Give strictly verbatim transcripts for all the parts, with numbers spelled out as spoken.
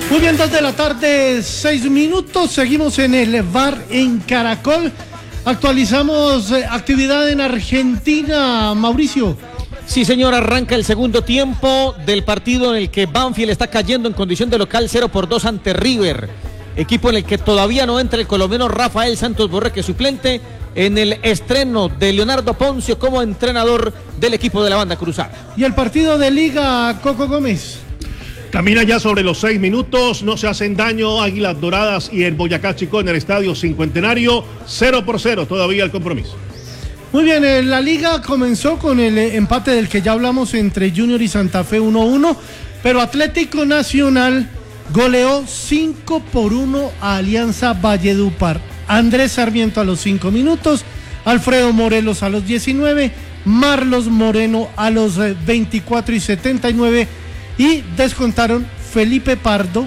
Muy bien, dos de la tarde, seis minutos. Seguimos en el V A R en Caracol. Actualizamos eh, actividad en Argentina, Mauricio. Sí, señor, arranca el segundo tiempo del partido en el que Banfield está cayendo en condición de local cero por dos ante River. Equipo en el que todavía no entra el colombiano Rafael Santos Borré, suplente en el estreno de Leonardo Poncio como entrenador del equipo de la banda cruzada. Y el partido de Liga, Coco Gómez. Camina ya sobre los seis minutos, no se hacen daño Águilas Doradas y el Boyacá Chico en el Estadio Cincuentenario, cero por cero todavía el compromiso. Muy bien, eh, la liga comenzó con el eh, empate del que ya hablamos entre Junior y Santa Fe uno uno, pero Atlético Nacional goleó cinco por uno a Alianza Valledupar. Andrés Sarmiento a los cinco minutos, Alfredo Morelos a los diecinueve, Marlos Moreno a los eh, veinticuatro y setenta y nueve, y descontaron Felipe Pardo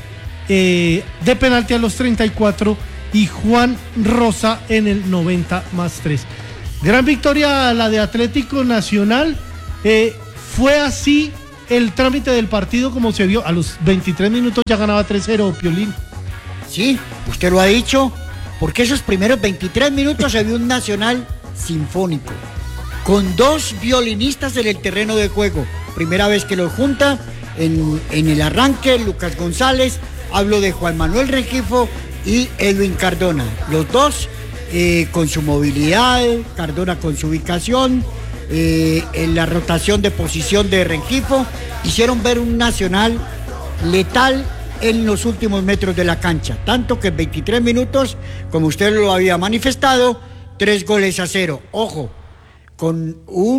eh, de penalti a los treinta y cuatro y Juan Rosa en el noventa más tres. Gran victoria la de Atlético Nacional. Eh, fue así el trámite del partido como se vio. A los veintitrés minutos ya ganaba tres cero, Piolín. Sí, usted lo ha dicho, porque esos primeros veintitrés minutos se vio un Nacional sinfónico, con dos violinistas en el terreno de juego. Primera vez que los junta en, en el arranque, Lucas González, hablo de Juan Manuel Rengifo y Edwin Cardona. Los dos eh, con su movilidad, Cardona con su ubicación, eh, en la rotación de posición de Rengifo, hicieron ver un Nacional letal en los últimos metros de la cancha. Tanto que en veintitrés minutos, como usted lo había manifestado, tres goles a cero. Ojo, con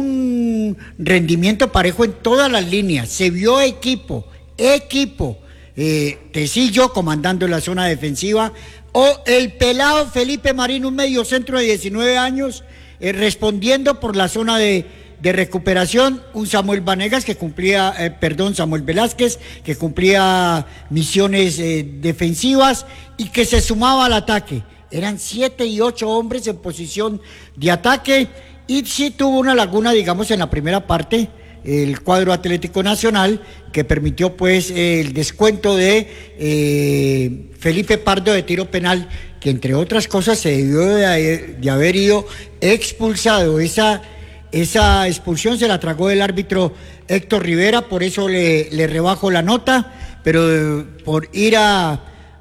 un rendimiento parejo en todas las líneas. Se vio equipo, equipo. Eh, Tecillo comandando la zona defensiva, o el pelado Felipe Marín, un medio centro de diecinueve años, eh, respondiendo por la zona de, de recuperación, un Samuel Vanegas que cumplía, eh, perdón, Samuel Velázquez, que cumplía misiones eh, defensivas y que se sumaba al ataque. Eran siete y ocho hombres en posición de ataque. Y sí tuvo una laguna, digamos, en la primera parte, el cuadro Atlético Nacional, que permitió pues el descuento de eh, Felipe Pardo de tiro penal, que entre otras cosas se debió de, de haber ido expulsado. Esa, esa expulsión se la tragó el árbitro Héctor Rivera, por eso le, le rebajo la nota, pero eh, por ir a,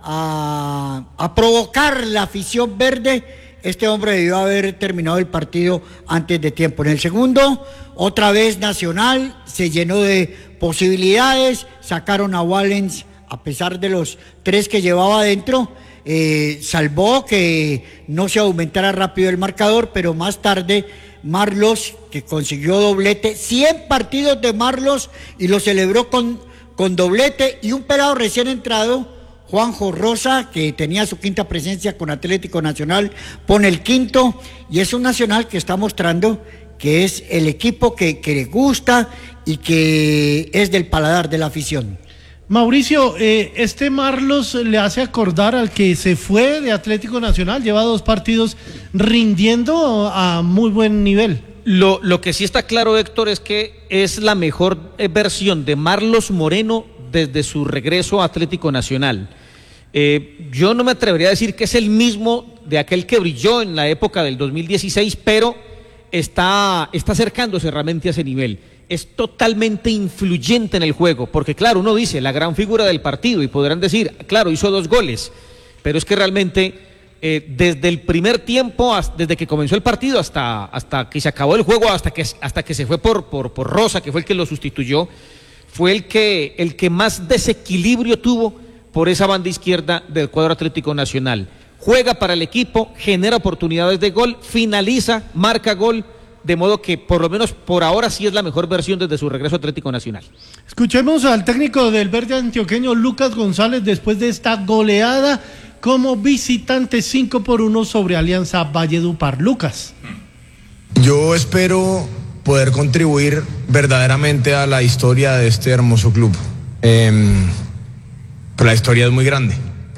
a, a provocar la afición verde, este hombre debió haber terminado el partido antes de tiempo. En el segundo, otra vez Nacional se llenó de posibilidades, sacaron a Wallens a pesar de los tres que llevaba adentro, eh, salvó que no se aumentara rápido el marcador, pero más tarde Marlos, que consiguió doblete, cien partidos de Marlos y lo celebró con, con doblete, y un pelado recién entrado, Juanjo Rosa, que tenía su quinta presencia con Atlético Nacional, pone el quinto, y es un Nacional que está mostrando que es el equipo que, que le gusta y que es del paladar de la afición. Mauricio, eh, este Marlos le hace acordar al que se fue de Atlético Nacional, lleva dos partidos rindiendo a muy buen nivel. Lo, lo que sí está claro, Héctor, es que es la mejor versión de Marlos Moreno desde su regreso a Atlético Nacional. Eh, yo no me atrevería a decir que es el mismo de aquel que brilló en la época del dos mil dieciséis, pero está, está acercándose realmente a ese nivel. Es totalmente influyente en el juego, porque claro, uno dice, la gran figura del partido, y podrán decir, claro, hizo dos goles, pero es que realmente eh, desde el primer tiempo, desde que comenzó el partido hasta, hasta que se acabó el juego, hasta que, hasta que se fue por, por, por Rosa, que fue el que lo sustituyó, fue el que, el que más desequilibrio tuvo por esa banda izquierda del cuadro Atlético Nacional. Juega para el equipo, genera oportunidades de gol, finaliza, marca gol, de modo que por lo menos por ahora sí es la mejor versión desde su regreso a Atlético Nacional. Escuchemos al técnico del verde antioqueño, Lucas González, después de esta goleada como visitante cinco por uno sobre Alianza Valledupar. Lucas. Yo espero poder contribuir verdaderamente a la historia de este hermoso club. Eh, pero la historia es muy grande.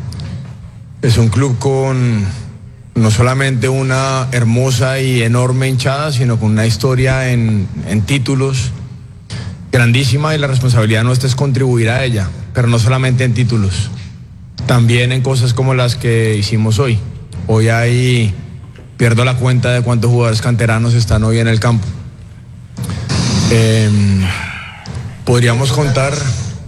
Es un club con no solamente una hermosa y enorme hinchada, sino con una historia en, en títulos grandísima, y la responsabilidad nuestra es contribuir a ella. pero no solamente en títulos, también en cosas como las que hicimos hoy. Hoy hay, pierdo la cuenta de cuántos jugadores canteranos están hoy en el campo. Eh, podríamos contar,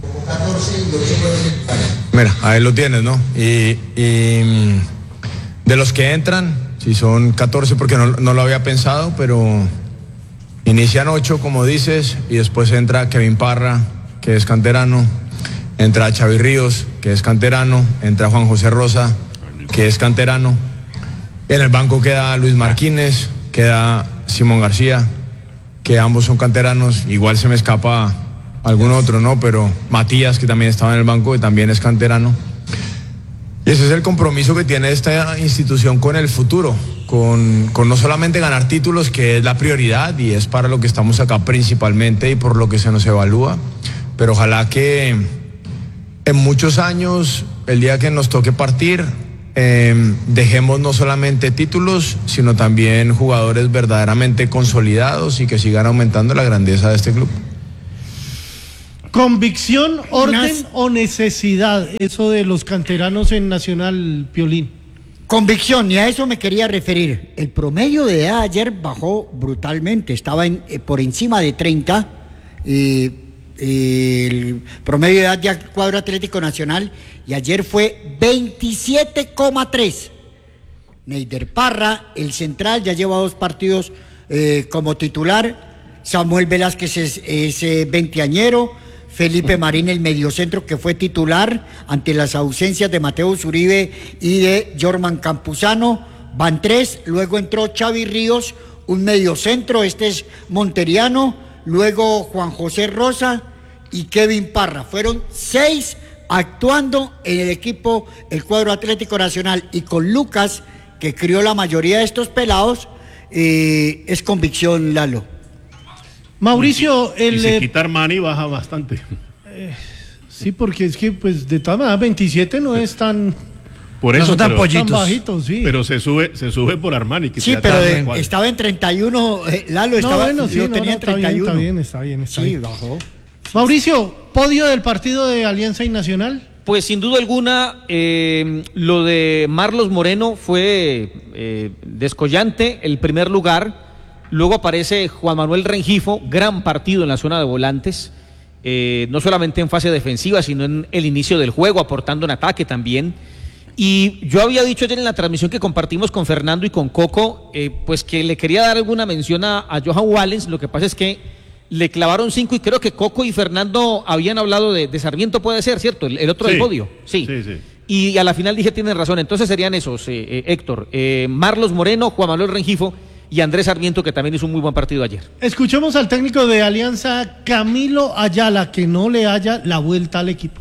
mira, ahí lo tienes, ¿no? Y, y de los que entran, si son catorce, porque no, no lo había pensado, pero inician ocho, como dices, y después entra Kevin Parra, que es canterano, entra Xavi Ríos, que es canterano, entra Juan José Rosa, que es canterano. En el banco queda Luis Martínez, queda Simón García, que ambos son canteranos. Igual se me escapa algún otro, ¿no? Pero Matías, que también estaba en el banco, que también es canterano. Y ese es el compromiso que tiene esta institución con el futuro, con, con no solamente ganar títulos, que es la prioridad y es para lo que estamos acá principalmente y por lo que se nos evalúa, pero ojalá que en muchos años, el día que nos toque partir, eh, dejemos no solamente títulos, sino también jugadores verdaderamente consolidados y que sigan aumentando la grandeza de este club. ¿Convicción, orden Unas... o necesidad? Eso de los canteranos en Nacional, Piolín. Convicción, y a eso me quería referir. El promedio de edad ayer bajó brutalmente, estaba en, eh, por encima de treinta. Eh, eh, el promedio de edad del cuadro Atlético Nacional, y ayer fue veintisiete coma tres. Neider Parra, el central, ya lleva dos partidos eh, como titular. Samuel Velázquez es, es eh, veinteañero. Felipe Marín, el mediocentro, que fue titular ante las ausencias de Mateo Uribe y de Jorman Campuzano. Van tres, luego entró Xavi Ríos, un mediocentro, este es monteriano, luego Juan José Rosa y Kevin Parra. Fueron seis actuando en el equipo, el cuadro Atlético Nacional, y con Lucas, que crió la mayoría de estos pelados, eh, es convicción, Lalo. Mauricio, y, el... y si quitar Mani baja bastante. Eh, sí, porque es que, pues, de todas maneras, veintisiete no es tan... Por eso, no son tan, pero, pollitos. Tan bajitos, sí. Pero se sube, se sube por Armani. Que sí, pero de, estaba en treinta y uno, eh, Lalo estaba, no, bueno, sí, lo no, tenía no, en treinta y uno. Está bien, está bien, está sí, bien. bajó. Mauricio, podio del partido de Alianza y Nacional. Pues sin duda alguna, eh, lo de Marlos Moreno fue eh, descollante, el primer lugar. Luego aparece Juan Manuel Rengifo, gran partido en la zona de volantes, eh, no solamente en fase defensiva, sino en el inicio del juego, aportando en ataque también. Y yo había dicho ayer en la transmisión que compartimos con Fernando y con Coco, eh, pues que le quería dar alguna mención a, a Johan Wallens. Lo que pasa es que le clavaron cinco y creo que Coco y Fernando habían hablado de, de Sarmiento, puede ser, ¿cierto? El, el otro sí, del podio. Sí. sí, sí. Y a la final dije, tienen razón, entonces serían esos, eh, eh, Héctor, eh, Marlos Moreno, Juan Manuel Rengifo y Andrés Sarmiento, que también hizo un muy buen partido ayer. Escuchemos al técnico de Alianza, Camilo Ayala, que no le haya la vuelta al equipo.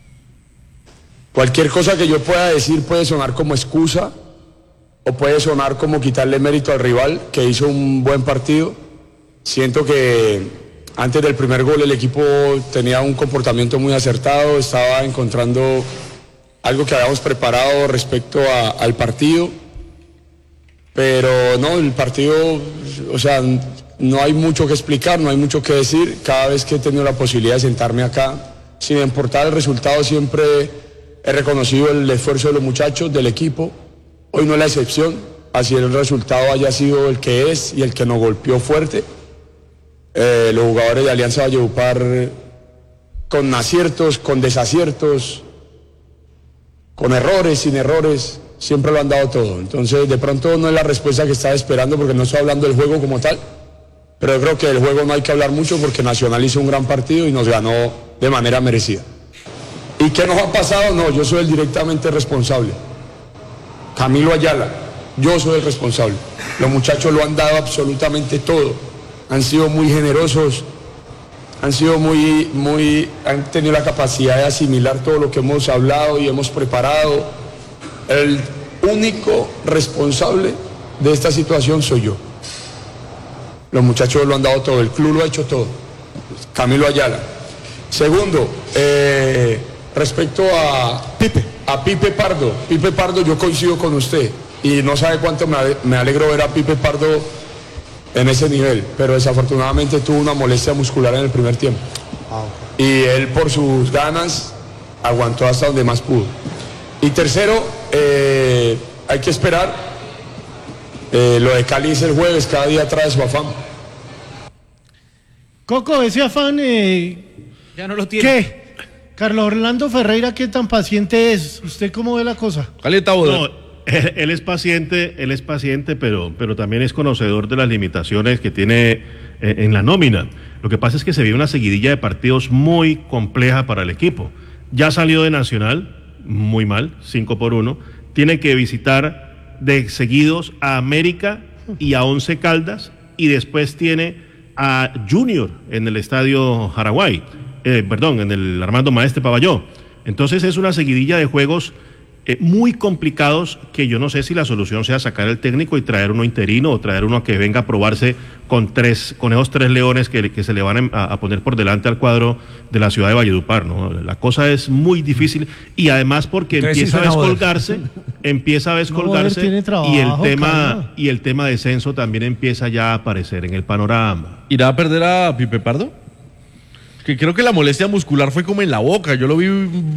Cualquier cosa que yo pueda decir puede sonar como excusa o puede sonar como quitarle mérito al rival, que hizo un buen partido. Siento que antes del primer gol el equipo tenía un comportamiento muy acertado, estaba encontrando algo que habíamos preparado respecto a, al partido. Pero no, el partido, o sea, no hay mucho que explicar, no hay mucho que decir. Cada vez que he tenido la posibilidad de sentarme acá, sin importar el resultado, siempre he reconocido el esfuerzo de los muchachos, del equipo. Hoy no es la excepción, así el resultado haya sido el que es y el que nos golpeó fuerte. Eh, los jugadores de Alianza Valledupar, con aciertos, con desaciertos, con errores, sin errores, siempre lo han dado todo. Entonces, de pronto no es la respuesta que estaba esperando, porque no estoy hablando del juego como tal, pero yo creo que del juego no hay que hablar mucho porque Nacional hizo un gran partido y nos ganó de manera merecida. ¿Y qué nos ha pasado? No, yo soy el directamente responsable. Camilo Ayala, yo soy el responsable. Los muchachos lo han dado absolutamente todo. Han sido muy generosos, han sido muy, muy, han tenido la capacidad de asimilar todo lo que hemos hablado y hemos preparado. El único responsable de esta situación soy yo. Los muchachos lo han dado todo, el club lo ha hecho todo. Camilo Ayala. Segundo, eh, respecto a Pipe. a Pipe Pardo. Pipe Pardo, yo coincido con usted y no sabe cuánto me, me alegro ver a Pipe Pardo en ese nivel, pero desafortunadamente tuvo una molestia muscular en el primer tiempo. Y él, por sus ganas, aguantó hasta donde más pudo. Y tercero, eh, hay que esperar. Eh, lo de Cali es el jueves, cada día trae su afán. Coco, ese afán, eh, Ya no lo tiene. ¿qué? Carlos Orlando Ferreira, ¿qué tan paciente es? ¿Usted cómo ve la cosa? Calienta no, él, él es paciente, él es paciente, pero, pero también es conocedor de las limitaciones que tiene eh, en la nómina. Lo que pasa es que se vive una seguidilla de partidos muy compleja para el equipo. Ya salió de Nacional, muy mal, cinco por uno. Tiene que visitar de seguidos a América y a Once Caldas, y después tiene a Junior en el estadio Jaraguay, eh, perdón, en el Armando Maestre Pavalló. Entonces es una seguidilla de juegos eh, muy complicados, que yo no sé si la solución sea sacar el técnico y traer uno interino, o traer uno que venga a probarse con tres, con esos tres leones que, que se le van a, a poner por delante al cuadro de la ciudad de Valledupar, ¿no? La cosa es muy difícil, y además porque Entonces, empieza sí a suena descolgarse, empieza a descolgarse, tiene trabajo, y el tema, calma. y el tema descenso también empieza ya a aparecer en el panorama. ¿Irá a perder a Pipe Pardo? Que creo que la molestia muscular fue como en la boca. Yo lo vi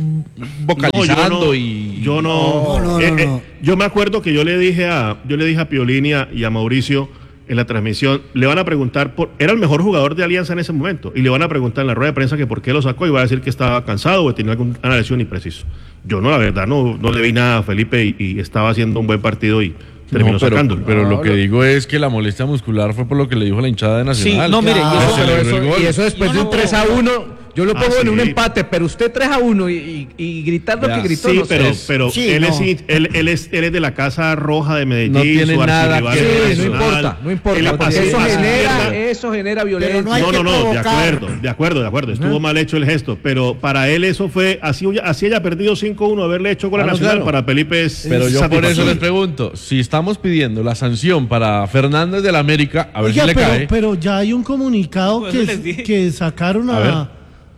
vocalizando no, yo no, y. yo no, No, no, eh, no, eh, no. yo me acuerdo que yo le dije a yo le dije a Piolín y a, y a Mauricio en la transmisión, le van a preguntar por, era el mejor jugador de Alianza en ese momento, y le van a preguntar en la rueda de prensa que por qué lo sacó, y va a decir que estaba cansado o que tenía alguna lesión impreciso. Yo no, la verdad, no, no le vi nada a Felipe, y, y estaba haciendo un buen partido y terminó No, pero, sacándolo. pero lo que digo es que la molestia muscular fue por lo que le dijo la hinchada de Nacional. Sí, no, mire, y Ah, eso- celebró Pero el eso- gol. y eso después No, de un no, tres a uno, yo lo Ah, pongo en un sí. empate, pero usted tres a uno y, y, y gritar lo Ya. que gritó, Sí, no sé. pero, pero Sí, él, no. es, él, él, es, él es de la Casa Roja de Medellín, No tiene su nada archirrival que de ver. Sí, no Nacional. importa, no importa, Él porque así- eso así genera, pierda. eso genera violencia. no hay No, que no, no, de provocar. acuerdo, de acuerdo, de acuerdo. Estuvo mal hecho el gesto, pero para él eso fue, así, así haya perdido cinco uno, haberle hecho gol a Claro, Nacional, claro. para Felipe es Pero yo por eso satisfacción. les pregunto, si estamos pidiendo la sanción para Fernández de la América, a ver Oiga, si le pero, cae. pero ya hay un comunicado Por eso les que, dije. que sacaron A ver. a,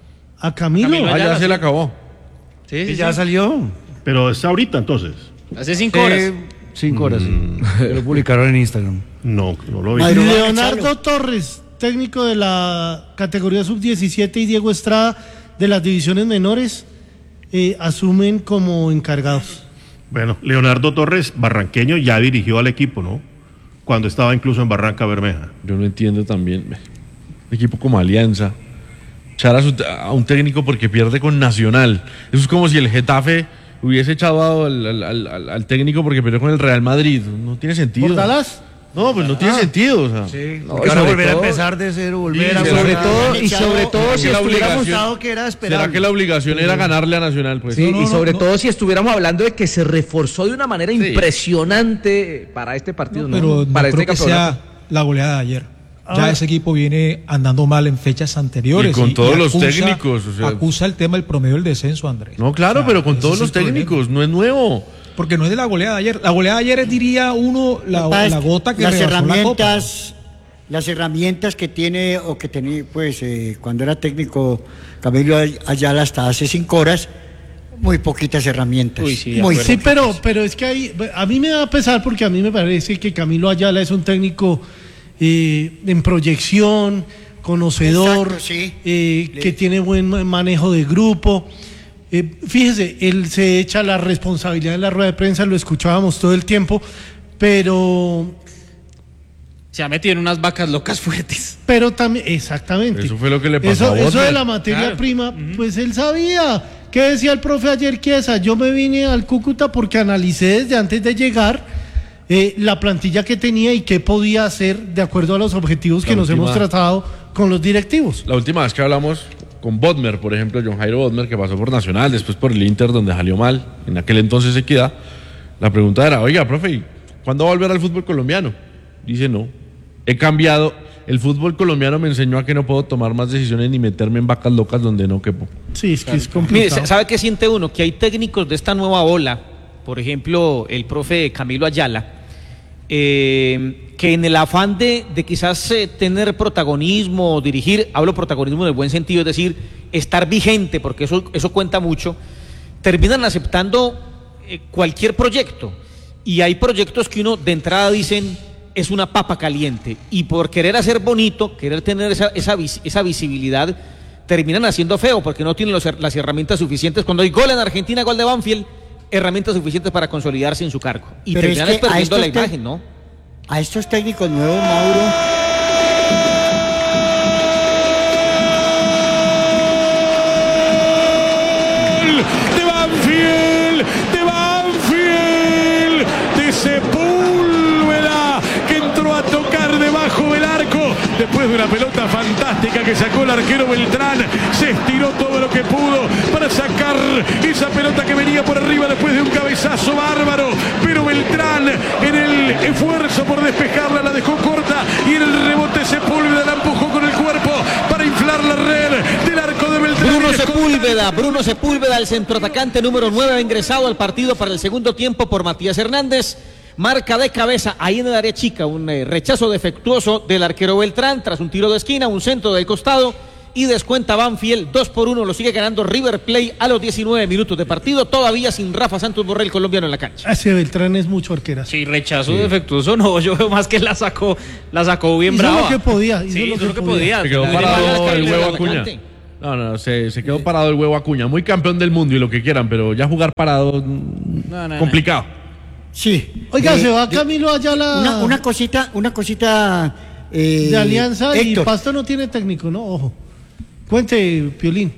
a Camilo. Camilo Ah, ya Ayala, se sí. le acabó. Sí, sí, Y ya sí. salió. Pero es ahorita entonces. Hace cinco horas. Eh, cinco horas, sí. Lo publicaron en Instagram. No, no lo vi. Madre- Pero van a Leonardo echarlo. Torres, técnico de la categoría sub diecisiete, y Diego Estrada de las divisiones menores, eh, asumen como encargados. Bueno, Leonardo Torres, barranqueño, ya dirigió al equipo, ¿no? Cuando estaba incluso en Barranca Bermeja. Yo no entiendo también. Un equipo como Alianza. Echar a, su- a un técnico porque pierde con Nacional. Eso es como si el Getafe hubiese echado al, al- al- al- al técnico porque perdió con el Real Madrid. No tiene sentido. ¿Bordalás? No, pues no tiene sentido. O sea. Sí, No, porque y ahora sobre volver a todo- empezar de cero, volver Sí, a será sobre que- todo y echado- sobre todo si que la estuviéramos obligación- dado que era esperable. ¿Será que la obligación era ganarle a Nacional? Pues Sí, No, no, y sobre no, todo si estuviéramos hablando de que se reforzó de una manera impresionante para este partido, ¿no? Pero no para creo este que campeonato. sea la goleada de ayer. Ah. Ya ese equipo viene andando mal en fechas anteriores. Y con todos los técnicos, o sea- acusa el tema del promedio del descenso, Andrés. No, claro, O sea, pero con ese todos es los el problema. técnicos, no es nuevo. Porque no es de la goleada de ayer. La goleada de ayer es, diría uno, la, Pasa la es gota que las rebasó la copa. herramientas, las herramientas que tiene o que tenía, pues, eh, cuando era técnico Camilo Ayala hasta hace cinco horas, muy poquitas herramientas. Uy, sí, de muy acuerdo. Sí, poquitas. pero, pero es que ahí, a mí me da pesar porque a mí me parece que Camilo Ayala es un técnico eh, en proyección, conocedor, Exacto, sí. eh, Le- que tiene buen ma- manejo de grupo. Eh, fíjese, él se echa la responsabilidad en la rueda de prensa, lo escuchábamos todo el tiempo, pero, Se ha metido en unas vacas locas fuertes. pero también, exactamente. Eso fue lo que le pasó Eso, a eso Botman. de la materia Claro. prima, pues él sabía. ¿Qué decía el profe ayer, Chiesa? Yo me vine al Cúcuta porque analicé desde antes de llegar eh, la plantilla que tenía y qué podía hacer de acuerdo a los objetivos La que nos última- hemos tratado con los directivos. La última vez que hablamos con Bodmer, por ejemplo, John Jairo Bodmer, que pasó por Nacional, después por el Inter, donde salió mal, en aquel entonces Equidad, la pregunta era, oiga, profe, ¿y ¿cuándo va a volver al fútbol colombiano? Dice, no, he cambiado, el fútbol colombiano me enseñó a que no puedo tomar más decisiones ni meterme en vacas locas donde no quepo. Sí, es que es Mire, complicado. ¿sabe qué siente uno? Que hay técnicos de esta nueva ola, por ejemplo, el profe Camilo Ayala, eh, que en el afán de, de quizás eh, tener protagonismo, dirigir, hablo protagonismo en el buen sentido, es decir, estar vigente, porque eso, eso cuenta mucho, terminan aceptando eh, cualquier proyecto. Y hay proyectos que uno de entrada dicen es una papa caliente, y por querer hacer bonito, querer tener esa, esa, vis- esa visibilidad, terminan haciendo feo porque no tienen los, las herramientas suficientes. Cuando hay gol en Argentina, gol de Banfield, herramientas suficientes para consolidarse en su cargo. Y Pero terminan es que a perdiendo la estos te- imagen, ¿no? A estos técnicos nuevos, Mauro, de Banfield, de Banfield, de Sepúlveda, que entró a tocar debajo del arco, después de una pelota fantástica que sacó el arquero Beltrán, se estiró todo lo que pudo para sacar esa pelota que venía por arriba después de un cabezazo bárbaro, pero Beltrán en el esfuerzo por despejarla la dejó corta y en el rebote Sepúlveda la empujó con el cuerpo para inflar la red del arco de Beltrán. Bruno Sepúlveda, Bruno Sepúlveda, el centroatacante número nueve, ha ingresado al partido para el segundo tiempo por Matías Hernández. Marca de cabeza ahí en el área chica, un eh, rechazo defectuoso del arquero Beltrán tras un tiro de esquina, un centro del costado y descuenta Banfield. Dos por uno lo sigue ganando River Plate a los diecinueve minutos de partido, todavía sin Rafa Santos Borrell, colombiano, en la cancha. Ese Beltrán es mucho arquera. Sí, rechazo defectuoso no, yo veo más que la sacó, la sacó bien Hizo brava. lo que podía, hizo Sí, lo hizo que lo que podía. podía. Se quedó La- parado la- el la- huevo la- Acuña. adelante. No, no, se, se quedó parado el huevo Acuña. Muy campeón del mundo y lo que quieran, pero ya jugar parado, mm, No, no, complicado. sí. Oiga, Eh, se va de- Camilo Ayala Una, una cosita, una cosita eh, de Alianza Héctor, y Pasto no tiene técnico, ¿no? Ojo. Cuente, Piolín.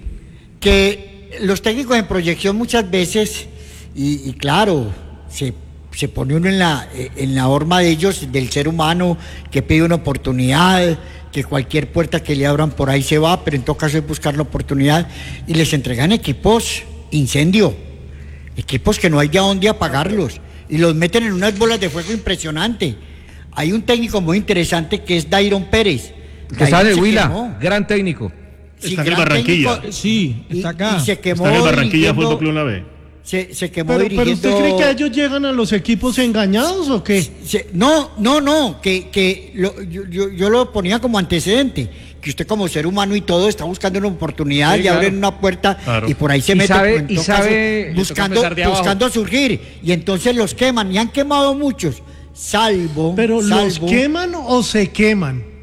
que los técnicos en proyección muchas veces, y, y claro, se, se pone uno en la, eh, en la horma de ellos, del ser humano, que pide una oportunidad, que cualquier puerta que le abran por ahí se va, pero en todo caso es buscar la oportunidad, y les entregan equipos incendio, equipos que no hay de dónde apagarlos, y los meten en unas bolas de fuego impresionante. Hay un técnico muy interesante que es Dairon Pérez. Que está en el Dairon se Huila, quemó. gran técnico. Sí, Está en el gran Barranquilla. técnico, Sí, y- está acá. y se quemó Está en el Barranquilla dirigiendo- Fútbol Club La B. Se, se quemó Pero, pero dirigiendo... ¿usted cree que ellos llegan a los equipos engañados o qué? Se- no, no, no, que, que lo- yo, yo- yo lo ponía como antecedente, que usted como ser humano y todo está buscando una oportunidad, Sí, le claro. abren una puerta Claro. y por ahí se Y mete sabe- en y todo sabe- caso, le toca buscando, empezar de abajo. buscando surgir, y entonces los queman, y han quemado muchos, salvo, ¿Pero los salvo- queman o se queman?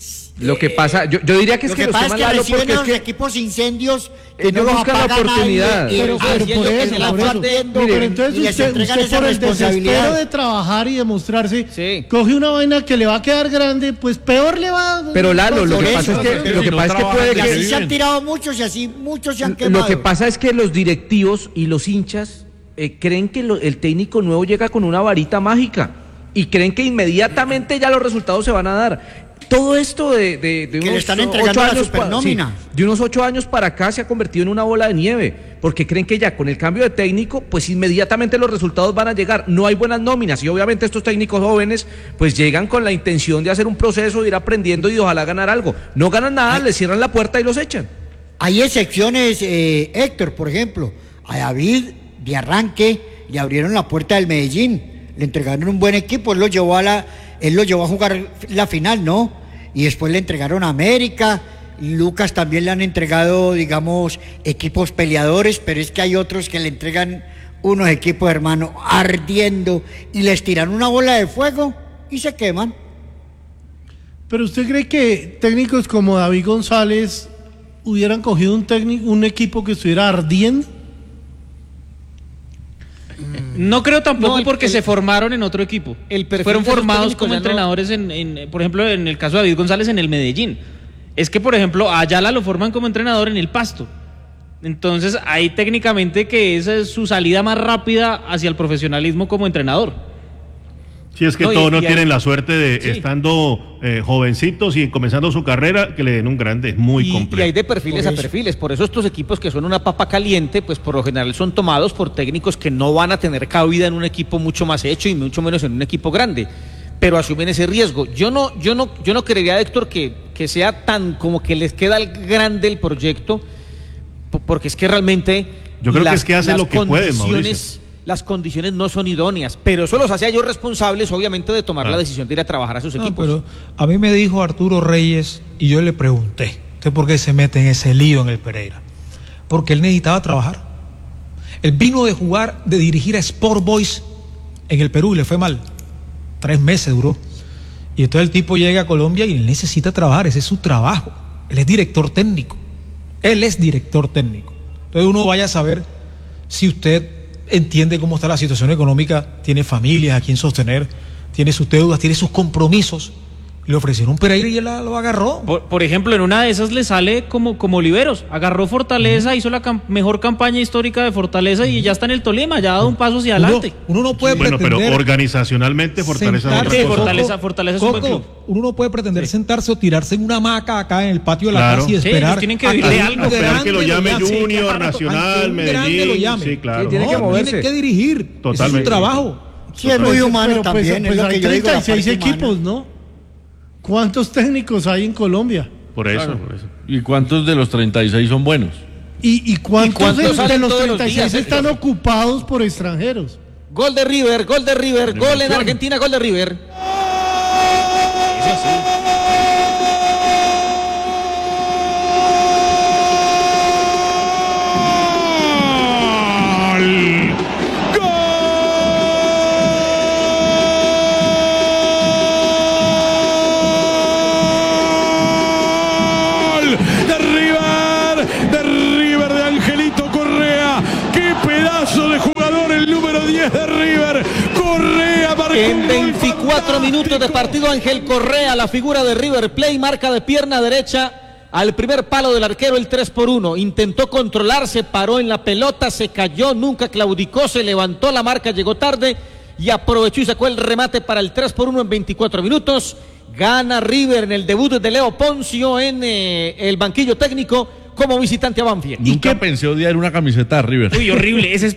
Lo que pasa, yo, yo diría que es Lo que, que los pasa es queman, que Lalo, reciben porque es los que equipos incendios que ellos no los buscan la apaga oportunidad. nadie, y- Pero, y- pero y- por y- eso, y se la por van eso. viendo, Pero y entonces les usted, entregan usted esa por el desespero responsabilidad. de trabajar y demostrarse, Sí. coge una vaina que le va a quedar grande, pues peor le va. Pero Lalo, lo Por que eso, pasa es que, pero lo que si no pasa es que trabajan, puede Y que así que se han viven. tirado muchos y así muchos se han quemado. lo que pasa es que los directivos y los hinchas eh, creen que lo- el técnico nuevo llega con una varita mágica y creen que inmediatamente ya los resultados se van a dar. Todo esto de, de, de Que le unos están ocho entregando la años pa- supernómina. sí, de unos ocho años para acá se ha convertido en una bola de nieve, porque creen que ya con el cambio de técnico, pues inmediatamente los resultados van a llegar. No hay buenas nóminas y obviamente estos técnicos jóvenes pues llegan con la intención de hacer un proceso, de ir aprendiendo y de ojalá ganar algo. No ganan nada, les cierran la puerta y los echan. Hay excepciones, eh, Héctor, por ejemplo, a David de arranque le abrieron la puerta del Medellín, le entregaron un buen equipo, él lo llevó a la, él lo llevó a jugar la final, ¿no? Y después le entregaron a América, Lucas también le han entregado, digamos, equipos peleadores, pero es que hay otros que le entregan unos equipos, hermano, ardiendo y les tiran una bola de fuego y se queman. Pero usted cree que técnicos como David González hubieran cogido un técnico, un equipo que estuviera ardiendo? No creo tampoco No, el- porque el- se formaron en otro equipo. el perfil Fueron de los formados técnicos como ya no- entrenadores, en, en, por ejemplo, en el caso de David González en el Medellín. Es que, por ejemplo, a Ayala lo forman como entrenador en el Pasto. Entonces, ahí técnicamente que esa es su salida más rápida hacia el profesionalismo como entrenador. Si es que No, y- todos no y hay- tienen la suerte de, Sí. estando eh, jovencitos y comenzando su carrera, que le den un grande, es muy Y, complejo. y hay de perfiles Por a eso. perfiles, por eso estos equipos que son una papa caliente, pues por lo general son tomados por técnicos que no van a tener cabida en un equipo mucho más hecho y mucho menos en un equipo grande, pero asumen ese riesgo. Yo no, yo no, yo no creería, Héctor, que, que sea tan como que les queda el grande el proyecto, po- porque es que realmente Yo creo que las- es que hacen las lo que pueden, condiciones- Mauricio. Las condiciones no son idóneas, pero eso los hace a ellos responsables, obviamente, de tomar Ah. la decisión de ir a trabajar a sus No, equipos. pero a mí me dijo Arturo Reyes y yo le pregunté, ¿usted por qué se mete en ese lío en el Pereira? Porque él necesitaba trabajar. Él vino de jugar, de dirigir a Sport Boys en el Perú y le fue mal. Tres meses duró. Y entonces el tipo llega a Colombia y él necesita trabajar, ese es su trabajo. Él es director técnico. Él es director técnico. Entonces uno vaya a saber si usted entiende cómo está la situación económica, tiene familias a quien sostener, tiene sus deudas, tiene sus compromisos. Le ofrecieron Pereira y él la- lo agarró. Por, por ejemplo, en una de esas le sale como, como Oliveros. Agarró Fortaleza, hizo la cam- mejor campaña histórica de Fortaleza y ya está en el Tolima, ya ha dado un paso hacia Uno- adelante. Uno, no puede Bueno, pero pretender organizacionalmente Fortaleza es sentarse- otra cosa. Fortaleza- Fortaleza es un buen Coco, club. uno no puede pretender sentarse o tirarse en una hamaca acá en el patio de la Claro. casa y Sí, esperar ellos tienen que a vivirle un algo. grande Esperar que lo llame llame. Junior, Sí, claro. Nacional, A que un grande Medellín. lo llame. Sí, claro. tiene que No, moverse. tiene que dirigir. Ese es Totalmente. su trabajo. Sí, es muy humano Pero, pues, también, pues es lo hay que yo digo, la treinta y seis parte humana. equipos, ¿no? ¿Cuántos técnicos hay en Colombia? Por eso, Claro. por eso. ¿Y cuántos de los treinta y seis son buenos? ¿Y, y cuántos, ¿Y cuántos de, de salen los todos los treinta y seis días, están Héctor? ocupados por extranjeros? Gol de River, gol de River, gol en Argentina, gol de River. ¡Gol! De River, de River, de Angelito Correa. ¡Qué pedazo de jugador el número diez de River! Correa marcó En un gol veinticuatro minutos de partido, Ángel Correa, la figura de River Plate, marca de pierna derecha al primer palo del arquero, el tres por uno. Intentó controlarse, paró en la pelota, se cayó, nunca claudicó, se levantó la marca, llegó tarde y aprovechó y sacó el remate para el tres por uno en veinticuatro minutos. Gana River en el debut de Leo Poncio en eh, el banquillo técnico como visitante a Banfield. Nunca pensé odiar una camiseta de River. Uy, horrible. Ese es